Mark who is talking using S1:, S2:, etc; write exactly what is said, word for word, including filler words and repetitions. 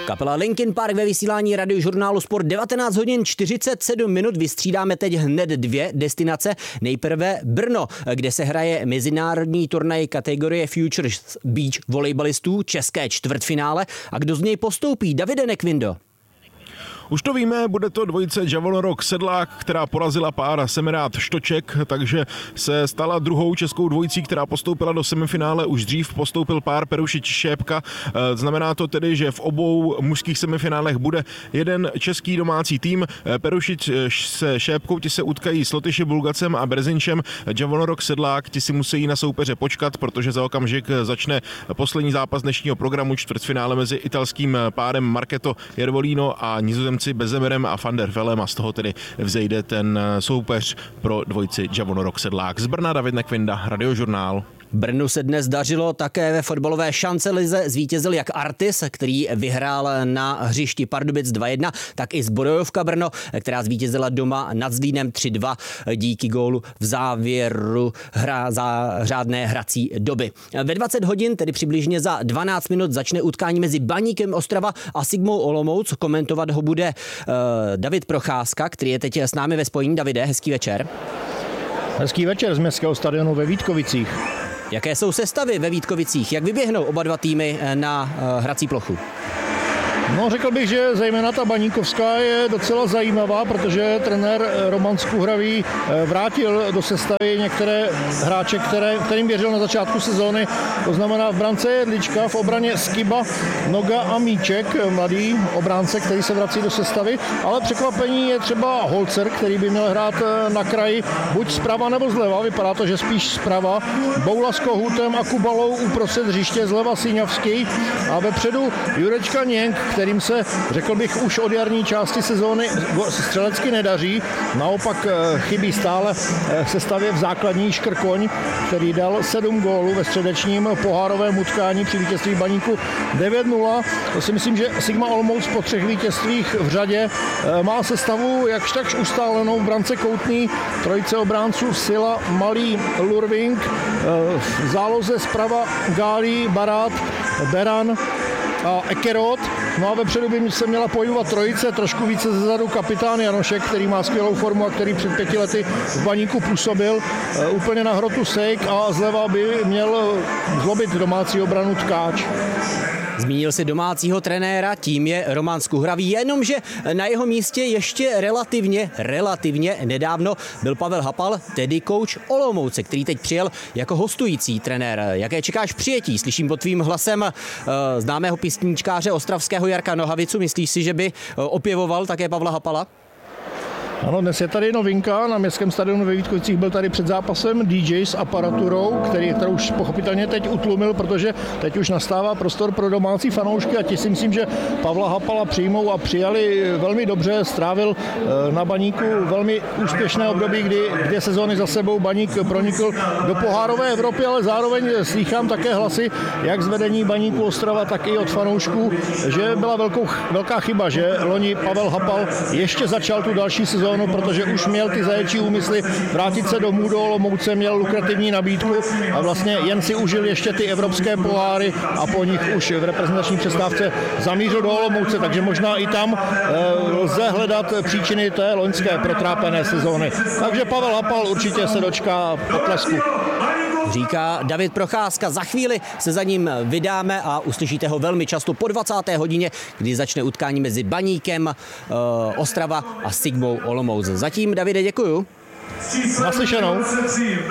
S1: Kapela Linkin Park ve vysílání radiožurnálu Sport. Devatenáct hodin čtyřicet sedm minut. Vystřídáme teď hned dvě destinace. Nejprve Brno, kde se hraje mezinárodní turnaj kategorie Futures Beach volejbalistů, české čtvrtfinále. A kdo z něj postoupí? Davide Nekvindo.
S2: Už to víme, bude to dvojice Javelorok Sedlák, která porazila pár Semerád Štoček, takže se stala druhou českou dvojicí, která postoupila do semifinále. Už dřív postoupil pár Perušič Šépka. Znamená to tedy, že v obou mužských semifinálech bude jeden český domácí tým. Perušič se Šépkou, ti se utkají s Lotyši Bulgacem a Brzinčem. Javelorok Sedlák, ti si musí na soupeře počkat, protože za okamžik začne poslední zápas dnešního programu, čtvrtfinále mezi italským párem Marketo Jervolino a Nizozemci Bezemerem a Van der Velem, a z toho tedy vzejde ten soupeř pro dvojici Javelorok Sedlák. Z Brna David Nekvinda, Radiožurnál.
S1: Brnu se dnes dařilo také ve fotbalové šancelize. Zvítězil jak Artis, který vyhrál na hřišti Pardubic dva jedna, tak i Zbrojovka Brno, která zvítězila doma nad Zlínem tři dva díky gólu v závěru hra za řádné hrací doby. Ve dvacet hodin, tedy přibližně za dvanáct minut, začne utkání mezi Baníkem Ostrava a Sigmou Olomouc. Komentovat ho bude uh, David Procházka, který je teď s námi ve spojení. Davide, hezký večer.
S3: Hezký večer z městského stadionu ve Vítkovicích.
S1: Jaké jsou sestavy ve Vítkovicích? Jak vyběhnou oba dva týmy na hrací plochu?
S3: No, řekl bych, že zejména ta baníkovská je docela zajímavá, protože trenér Roman Skuhravý vrátil do sestavy některé hráče, které, kterým věřil na začátku sezóny. To znamená v brance Jedlička, v obraně Skiba, Noga a Míček, mladý obránce, který se vrací do sestavy. Ale překvapení je třeba Holzer, který by měl hrát na kraji buď zprava nebo zleva. Vypadá to, že spíš zprava. Boula s Kohutem a Kubalou uprostřed hřiště, zleva Siňavský a vepředu Jurečka Něnk, kterým se, řekl bych, už od jarní části sezóny střelecky nedaří. Naopak chybí stále v sestavě v základní Škrkoň, který dal sedm gólů ve středečním pohárovém utkání při vítězství Baníku devět nula. To si myslím, že Sigma Olomouc po třech vítězstvích v řadě má sestavu jakž takž ustálenou v brance Koutný, trojice obránců Sila, Malý, Lurving, v záloze zprava Gálí, Barát, Beran a Ekerot. No a vepředu by se měla pohybovat trojice, trošku více zezadu kapitán Janošek, který má skvělou formu a který před pěti lety v Baníku působil. E, úplně na hrotu Sejk a zleva by měl zlobit domácí obranu Tkáč.
S1: Zmínil si domácího trenéra, tím je Roman Skuhravý, jenomže na jeho místě ještě relativně, relativně nedávno byl Pavel Hapal, tedy kouč Olomouce, který teď přijel jako hostující trenér. Jaké čekáš přijetí? Slyším pod tvým hlasem uh, známého písničkáře ostravského Jarka Nohavicu. Myslíš si, že by uh, opěvoval také Pavla Hapala?
S3: Ano, dnes je tady novinka, na městském stadionu ve Vítkovicích byl tady před zápasem D J s aparaturou, který, kterou už pochopitelně teď utlumil, protože teď už nastává prostor pro domácí fanoušky a ti si myslím, že Pavla Hapala přijmou a přijali velmi dobře. Strávil na Baníku velmi úspěšné období, kdy dvě sezóny za sebou Baník pronikl do pohárové Evropy, ale zároveň slýchám také hlasy, jak z vedení Baníku Ostrava, tak i od fanoušků, že byla velkou, velká chyba, že loni Pavel Hapal ještě začal tu další sezónu, protože už měl ty zaječí úmysly vrátit se domů do Olomouce, měl lukrativní nabídku a vlastně jen si užil ještě ty evropské poháry a po nich už v reprezentační přestávce zamířil do Olomouce, takže možná i tam lze hledat příčiny té loňské protrápené sezóny. Takže Pavel Hapal určitě se dočká potlesku.
S1: Říká David Procházka. Za chvíli se za ním vydáme a uslyšíte ho velmi často po dvacáté hodině, kdy začne utkání mezi Baníkem uh, Ostrava a Sigmou Olomouc. Zatím, Davide, děkuju.
S3: Naslyšenou.